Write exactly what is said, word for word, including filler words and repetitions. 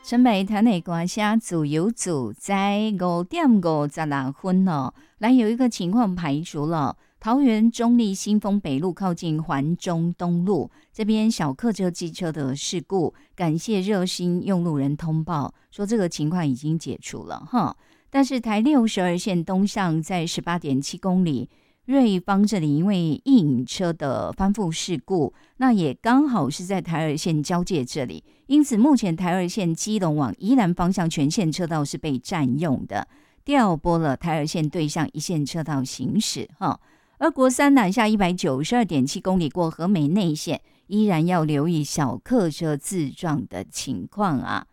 陈北台内瓜虾自由组在五点五十六分哦，来有一个情况排除了。桃园中立新丰北路靠近环中东路这边小客车机车的事故，感谢热心用路人通报说这个情况已经解除了哈。但是台六十二线东向在 十八点七公里瑞芳这里因为一引车的翻覆事故，那也刚好是在台二线交界这里，因此目前台二线基隆往宜兰方向全线车道是被占用的，调拨了台二线对向一线车道行驶哈。而国三南下 一百九十二点七公里过和美内线，依然要留意小客车自撞的情况啊。